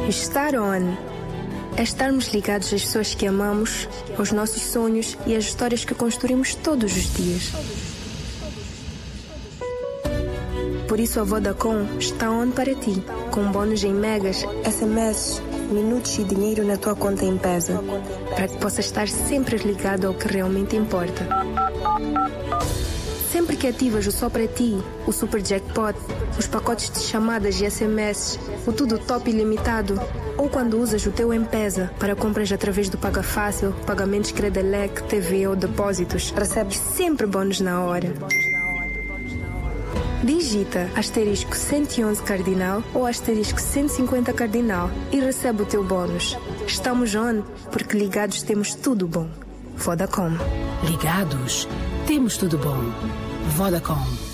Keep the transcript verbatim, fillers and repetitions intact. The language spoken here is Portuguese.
Estar on é estarmos ligados às pessoas que amamos, aos nossos sonhos e às histórias que construímos todos os dias. Por isso a Vodacom está on para ti, com bônus em megas, S M S, minutos e dinheiro na tua conta em Pesa, para que possas estar sempre ligado ao que realmente importa. Sempre que ativas o Só Para Ti, o Super Jackpot, os pacotes de chamadas e S M S, o Tudo Top Ilimitado, ou quando usas o teu M-Pesa para compras através do Paga Fácil, pagamentos Credelec, T V ou depósitos, recebes sempre bônus na hora. Digita asterisco cento e onze cardinal ou asterisco cento e cinquenta cardinal e recebe o teu bônus. Estamos on porque ligados temos tudo bom. Vodacom. Ligados, temos tudo bom. Vodacom.